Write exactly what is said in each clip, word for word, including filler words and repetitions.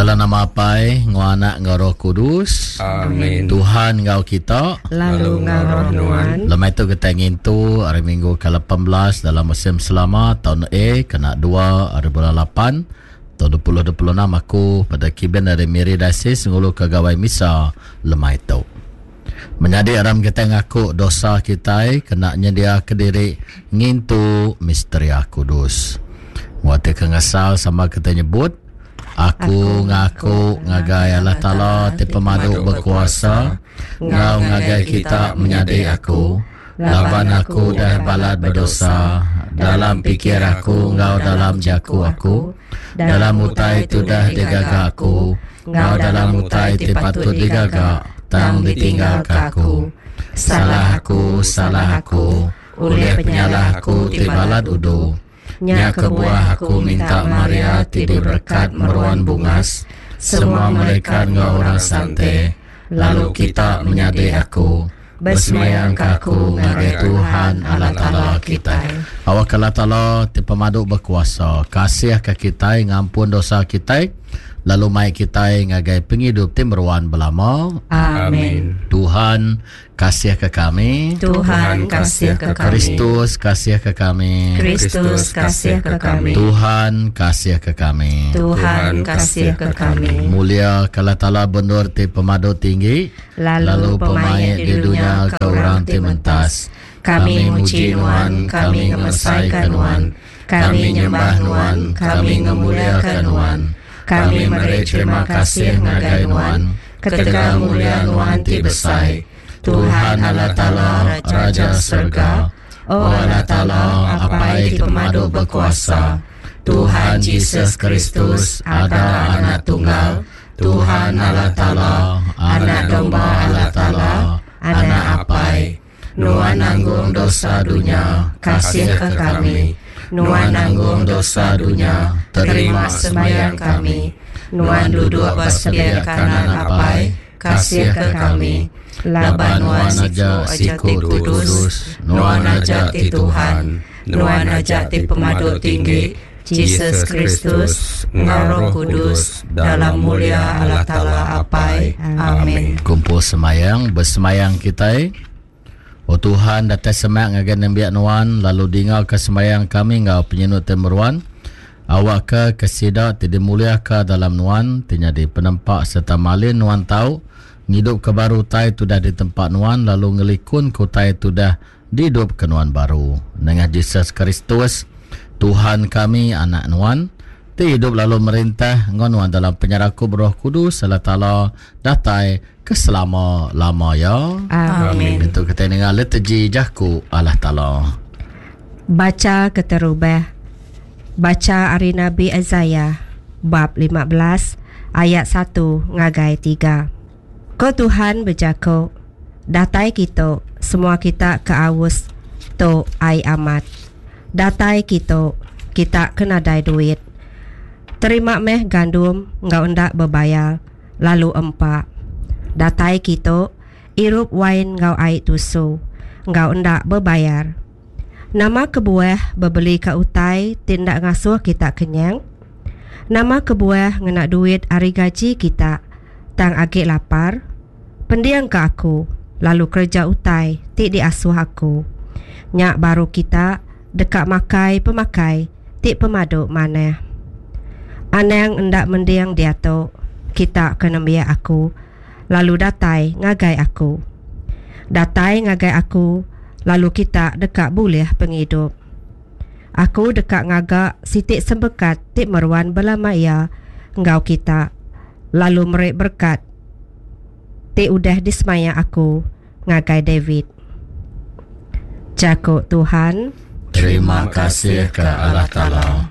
Dalam nama Apai, Ngau Anak, Ngau Roh Kudus. Amin. Tuhan Ngau kita, lalu Ngau Roh Nuan. Lemah itu kita ingin tu hari Minggu ke lapan belas dalam musim selamat tahun A kena dua hari bulan lapan tahun dua ribu dua puluh enam. Aku pada kiban dari Miri Dasis ngulu kegawai misa lemah itu. Menjadi aram kita ngaku dosa kita kena nyedia ke diri ngintu misteri Kudus. Waktu kengasal sama kita nyebut Aku ngaku ngagai Allah Ta'ala ti pemadu berkuasa. Ngau ngagai kita menyadi aku. Laban aku dah balad berdosa. Dalam pikir aku ngau dalam jaku aku. Dalam utai tu dah digaga aku. Ngau dalam utai ti patut digaga. Tang ditinggal aku. Salah aku, salah aku. Oleh penyalah aku ti balad udu. Nya kebuah aku minta Maria tidur berkat meruan bungas. Semua mereka ngau orang santai. Lalu kita menyadi aku. Bersemayang kaku ngagai Tuhan Allah Ta'ala kita. Awak Allah Ta'ala ti pemaduk berkuasa. Kasih ke kita ngampun dosa kita. Lalu mai kita ngagai penghidup ti meruan belama. Amin. Tuhan kasih ke kami. Tuhan kasih ke kami. Kristus kasih ke kami. Kristus kasih ke kami. Tuhan kasih ke kami. Tuhan kasih ke kami. Mulia Allah Ta'ala bendur ti pemadu tinggi. Lalu pemain di dunia ke orang ti mentas. Kami muji Nuan, kami ngemesaikan Nuan. Kami nyembah Nuan, kami ngemuliakan Nuan. Kami memberi terima kasih ngagai Nuan. Ketika mulia Nuan ti besai. Tuhan Allah Ta'ala Raja Surga. Oh Allah Ta'ala Apai ti pemadu berkuasa. Tuhan Yesus Kristus adalah anak tunggal. Tuhan Allah Ta'ala anak domba Allah Ta'ala. Anak Apai. Nuan nanggung dosa dunia. Kasih ke kami. Nuan nanggung dosa dunia, terima sembahyang kami. Nuan duduk bersebelah kanan Apai, kasih ke kami. Laban Nuan aja siku kudus, Nuan aja ti Tuhan, Nuan aja ti pemaduk tinggi, Yesus Kristus, Ngau Roh Kudus, dalam mulia Allah Ta'ala Apai. Amin. Kumpul semayang, bersemayang kita. Oh Tuhan, datang semak ngagan nembiak Nuan, lalu dingal ke semayang kami ngau penyenut temeruan. Awak ke kesida tidak mulia ke dalam Nuan, tinyadi penempak serta malin Nuan tahu. Ngidup ke baru tai tu dah di tempat Nuan, lalu ngelikun ku tai tu dah dihidup ke Nuan baru. Dengan Yesus Kristus, Tuhan kami anak Nuan, ti hidup lalu merintah ngonuan dalam penyeraku Roh Kudus Allah Ta'ala datai keselama-lama ya. Amin. Itu kita dengar liturgi jahku Allah Ta'ala. Baca keterubah. Baca hari Nabi Isaiah bab lima belas ayat satu ngagai tiga. Ko Tuhan berjaku, datai kita semua kita keawus to ai amat. Datai kita kita kena dai duit. Terima meh gandum ngau ndak berbayar lalu empak. Datai kita irup wain ngau ai tusu ngau ndak berbayar. Nama kebuah berbeli ke utai tindak ngasuh kita kenyang. Nama kebuah ngena duit hari gaji kita tang agak lapar. Pendiang ke aku lalu kerja utai tik diasuh aku. Nyak baru kita dekat makai pemakai tik pemaduk mana. Anang endak mendiang dia tu, kita kena biar aku, lalu datai ngagai aku. Datai ngagai aku, lalu kita dekat boleh penghidup. Aku dekat ngagak sitik sembekat tik meruan belama ia, ngau kita, lalu merik berkat. Tik udah dismaya aku, ngagai David. Jakuk Tuhan. Terima kasih ke Allah Ta'ala.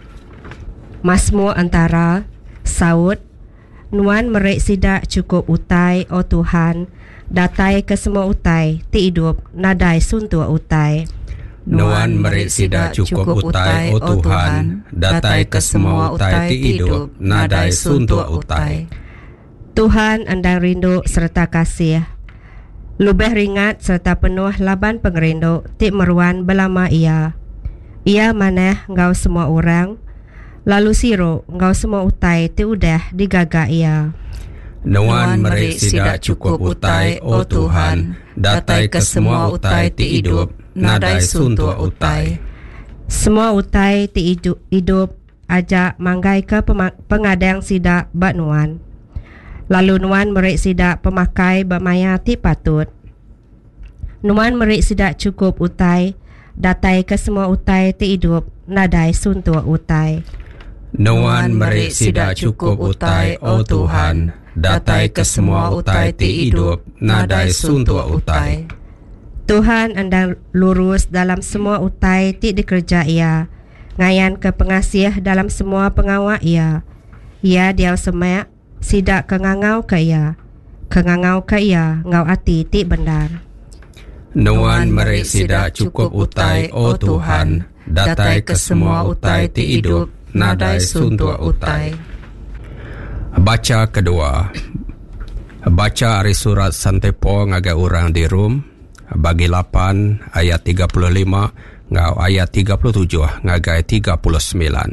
Masmur antara Saud, Nuan merik sidak cukup utai, oh Tuhan, datai ke semua utai, ti hidup nadai suntua utai. Nuan merik sidak cukup utai, oh Tuhan, datai ke semua utai, ti hidup nadai suntua utai. Tuhan andang rindu serta kasih, lubeh ringat serta penuh laban pengerindu, ti meruan belama ia. Ia maneh ngau semua orang, Lalu siro ngau semua utai ti udah digagak ia. Nuan merik sidak cukup utai, oh Tuhan, datai ke semua utai ti hidup, nadai suntua utai. Semua utai ti hidup, hidup ajak manggai ke pema- pengadang sidak bat nuan. Lalu nuan merik sidak pemakai bermaya ti patut. Nuan merik sidak cukup utai, datai ke semua utai ti hidup, nadai suntua utai. Nuan merik sidak cukup utai, oh Tuhan, datai ke semua utai ti hidup, nadai suntua utai. Tuhan andang lurus dalam semua utai ti dikerja ia, ngayan ke pengasih dalam semua pengawak ia. Ia diau semak sidak kengangau ke ia, kengangau ke ia ngau ati ti benar. Nuan merik sidak cukup utai, oh Tuhan, datai ke semua utai ti hidup, nadai suntua utai. Baca kedua. Baca dari surat Santepo ngagai orang di Rum bagi lapan ayat tiga puluh lima ngau ayat tiga puluh tujuh ngagai tiga puluh sembilan.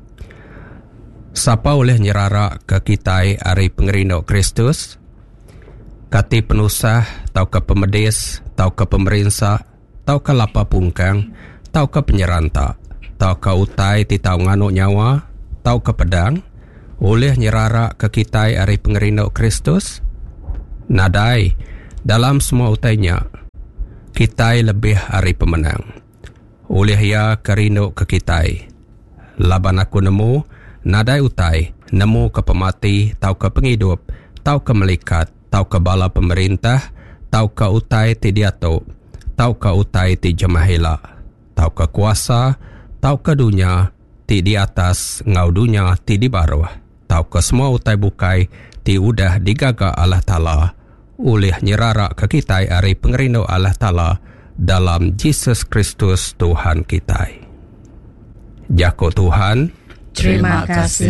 Sapa oleh nyerara ke kitai ari pengerino Kristus, kati penusah, tau ke pemedis, tau ke pemerintah, tau ke lapa pungkang, tau ke penyeranta, tau ke utai ti tau ngano nyawa, tau ke pedang, oleh nyerara ke kitai ari pengerino Kristus. Nadai dalam semua utainya, kitai lebih ari pemenang. Oleh ia kerino ke kitai. Laban aku nemu, nadai utai, nemu ke pemati, tau ke penghidup, tau ke melikat, tau ke bala pemerintah, tau ke utai ti diato, tau ke utai ti jemahila, tau ke kuasa, tau ke dunia, ti di atas, ngau dunia ti di bawah, tau ke semua utai bukai, ti udah digaga Allah Ta'ala, oleh nyerara ke kitai ari pengerino Allah Ta'ala dalam Yesus Kristus Tuhan kitai. Jako Tuhan, terima kasih.